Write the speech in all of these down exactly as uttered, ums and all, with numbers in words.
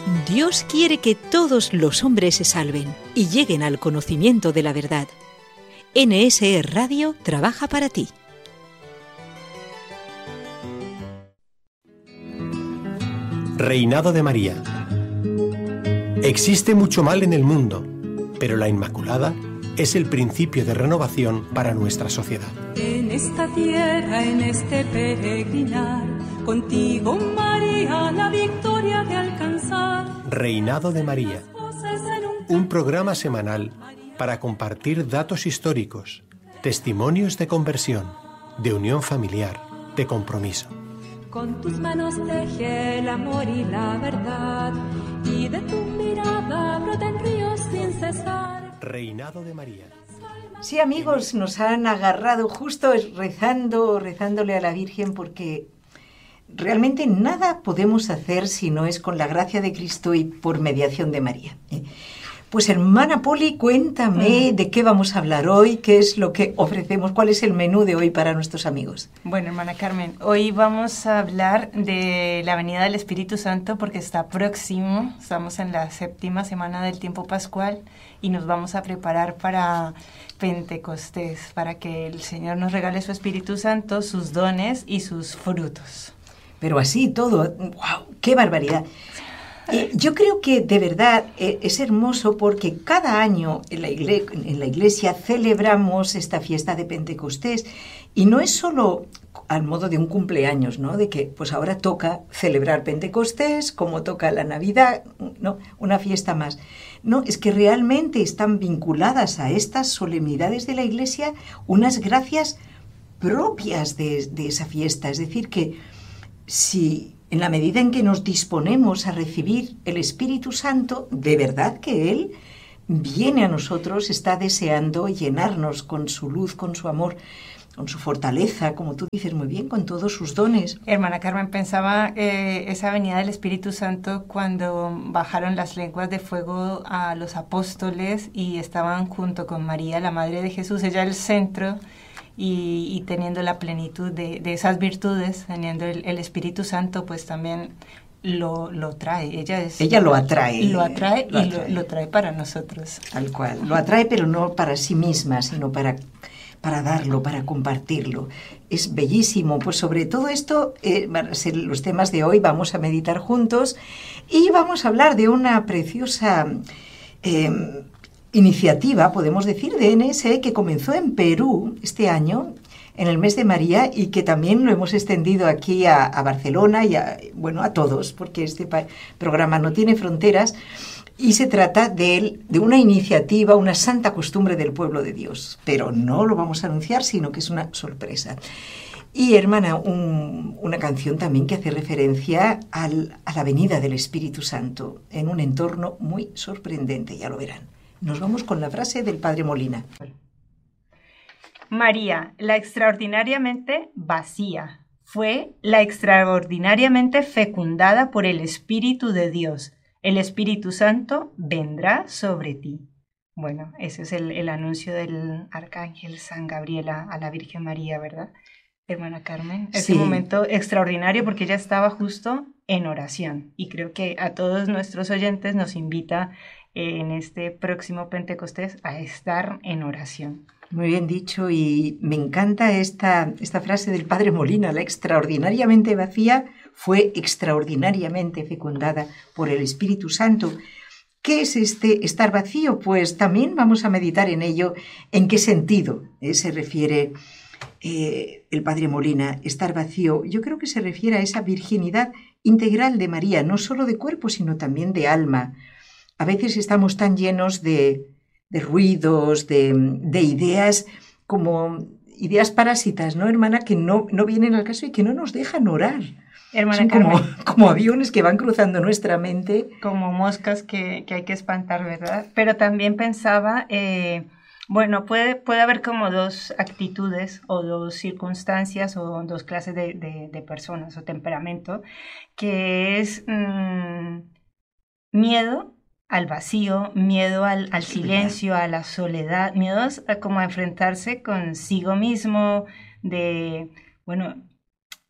Dios quiere que todos los hombres se salven y lleguen al conocimiento de la verdad. N S E Radio trabaja para ti. Reinado de María. Existe mucho mal en el mundo, pero la Inmaculada es el principio de renovación para nuestra sociedad. En esta tierra, en este peregrinar, contigo, María, la victoria de alcanzar. Reinado de María. Un programa semanal para compartir datos históricos, testimonios de conversión, de unión familiar, de compromiso. Con tus manos teje el amor y la verdad, y de tu mirada brotan ríos sin cesar. Reinado de María. Sí, amigos, nos han agarrado justo rezando, rezándole a la Virgen, porque realmente nada podemos hacer si no es con la gracia de Cristo y por mediación de María. Pues hermana Poli, cuéntame de qué vamos a hablar hoy, qué es lo que ofrecemos, cuál es el menú de hoy para nuestros amigos. Bueno, hermana Carmen, hoy vamos a hablar de la venida del Espíritu Santo porque está próximo, estamos en la séptima semana del tiempo pascual y nos vamos a preparar para Pentecostés, para que el Señor nos regale su Espíritu Santo, sus dones y sus frutos. Pero así todo, ¡wow! ¡Qué barbaridad! Eh, yo creo que de verdad eh, es hermoso porque cada año en la, igle- en la iglesia celebramos esta fiesta de Pentecostés y no es solo al modo de un cumpleaños, ¿no? De que pues ahora toca celebrar Pentecostés como toca la Navidad, ¿no? Una fiesta más. No, es que realmente están vinculadas a estas solemnidades de la iglesia unas gracias propias de, de esa fiesta. Es decir, que si en la medida en que nos disponemos a recibir el Espíritu Santo, de verdad que Él viene a nosotros, está deseando llenarnos con su luz, con su amor, con su fortaleza, como tú dices muy bien, con todos sus dones. Hermana Carmen, pensaba eh, esa venida del Espíritu Santo cuando bajaron las lenguas de fuego a los apóstoles y estaban junto con María, la Madre de Jesús, ella el centro, Y, y teniendo la plenitud de, de esas virtudes, teniendo el, el Espíritu Santo, pues también lo, lo trae. Ella es Ella lo atrae. Lo atrae lo y atrae. Lo, lo trae para nosotros. Tal cual. Lo atrae, pero no para sí misma, sino para, para darlo, para compartirlo. Es bellísimo. Pues sobre todo esto, eh, van a ser los temas de hoy, vamos a meditar juntos y vamos a hablar de una preciosa Eh, iniciativa, podemos decir, de N S E que comenzó en Perú este año, en el mes de María, y que también lo hemos extendido aquí a, a Barcelona y a, bueno, a todos, porque este pa- programa no tiene fronteras, y se trata de, de una iniciativa, una santa costumbre del pueblo de Dios. Pero no lo vamos a anunciar, sino que es una sorpresa. Y, hermana, un, una canción también que hace referencia al, a la venida del Espíritu Santo en un entorno muy sorprendente, ya lo verán. Nos vamos con la frase del Padre Molina. María, la extraordinariamente vacía, fue la extraordinariamente fecundada por el Espíritu de Dios. El Espíritu Santo vendrá sobre ti. Bueno, ese es el, el anuncio del Arcángel San Gabriel a, a la Virgen María, ¿verdad, hermana Carmen? Es Sí. un momento extraordinario porque ella estaba justo en oración y creo que a todos nuestros oyentes nos invita en este próximo Pentecostés a estar en oración. Muy bien dicho, y me encanta esta, esta frase del Padre Molina: la extraordinariamente vacía fue extraordinariamente fecundada por el Espíritu Santo. ¿Qué es este estar vacío? Pues también vamos a meditar en ello. ¿En qué sentido eh, se refiere eh, el Padre Molina, estar vacío? Yo creo que se refiere a esa virginidad integral de María, no solo de cuerpo, sino también de alma. A veces estamos tan llenos de, de ruidos, de, de ideas, como ideas parásitas, ¿no, hermana?, que no, no vienen al caso y que no nos dejan orar. Hermana Son como, Carmen, como aviones que van cruzando nuestra mente. como moscas que, que hay que espantar, ¿verdad? Pero también pensaba, eh, bueno, puede, puede haber como dos actitudes o dos circunstancias o dos clases de, de, de personas o temperamento, que es mmm, miedo al vacío, miedo al, al silencio, a la soledad, miedos a como a enfrentarse consigo mismo, de, bueno,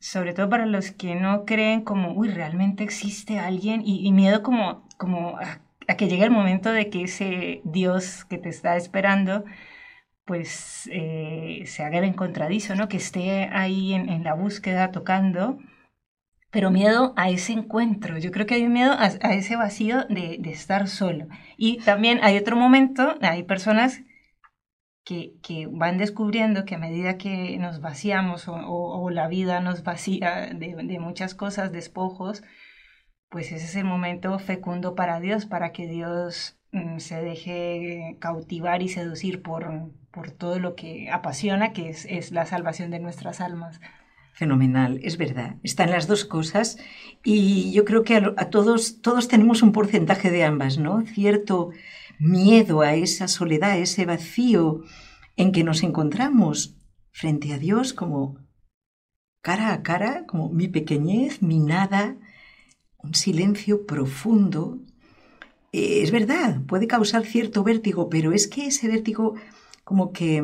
sobre todo para los que no creen como, uy, realmente existe alguien, y, y miedo como, como a, a que llegue el momento de que ese Dios que te está esperando, pues eh, se haga el encontradizo, ¿no? Que esté ahí en, en la búsqueda tocando, pero miedo a ese encuentro. Yo creo que hay un miedo a, a ese vacío de, de estar solo. Y también hay otro momento, hay personas que, que van descubriendo que a medida que nos vaciamos o, o, o la vida nos vacía de, de muchas cosas, despojos, pues ese es el momento fecundo para Dios, para que Dios mm, se deje cautivar y seducir por, por todo lo que apasiona, que es, es la salvación de nuestras almas. Fenomenal, es verdad. Están las dos cosas y yo creo que a, a todos, todos tenemos un porcentaje de ambas, ¿no? Cierto miedo a esa soledad, a ese vacío en que nos encontramos frente a Dios como cara a cara, como mi pequeñez, mi nada, un silencio profundo. Eh, es verdad, puede causar cierto vértigo, pero es que ese vértigo como que...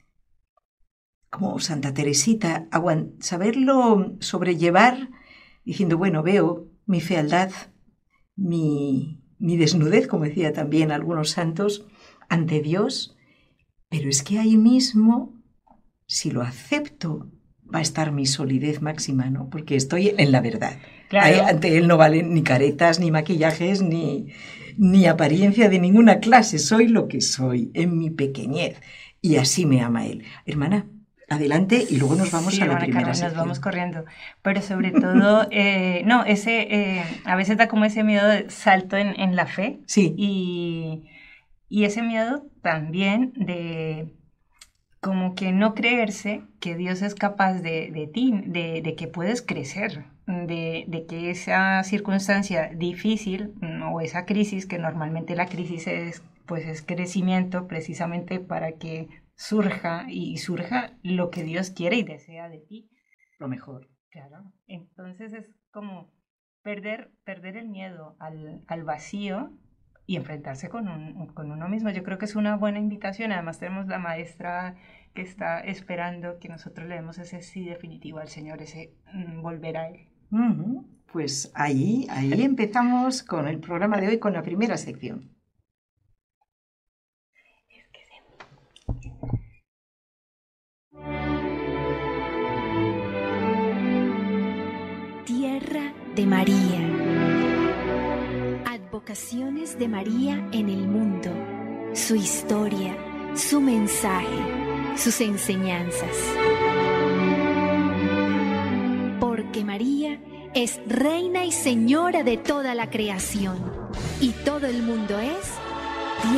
como Santa Teresita, saberlo sobrellevar diciendo, bueno, veo mi fealdad, mi, mi desnudez, como decía también algunos santos, ante Dios, pero es que ahí mismo, si lo acepto, va a estar mi solidez máxima, ¿no? Porque estoy en la verdad. Claro. Ahí, ante Él no valen ni caretas, ni maquillajes, ni, ni apariencia de ninguna clase. Soy lo que soy, en mi pequeñez. Y así me ama Él. Hermana, adelante y luego nos vamos sí, a la primera Carmen, sección. Nos vamos corriendo. Pero sobre todo, eh, no, ese, eh, a veces da como ese miedo de salto en, en la fe. Sí. Y, y ese miedo también de como que no creerse que Dios es capaz de, de ti, de, de que puedes crecer, de, de que esa circunstancia difícil o esa crisis, que normalmente la crisis es, pues es crecimiento precisamente para que surja y surja lo que Dios quiere y desea de ti. Lo mejor. Claro. Entonces es como perder, perder el miedo al, al vacío y enfrentarse con, un, con uno mismo. Yo creo que es una buena invitación. Además tenemos la maestra que está esperando que nosotros le demos ese sí definitivo al Señor, ese mm, volver a Él. Uh-huh. Pues ahí, ahí empezamos con el programa de hoy, con la primera sección. Tierra de María. Advocaciones de María en el mundo. Su historia, su mensaje, sus enseñanzas. Porque María es reina y señora de toda la creación y todo el mundo es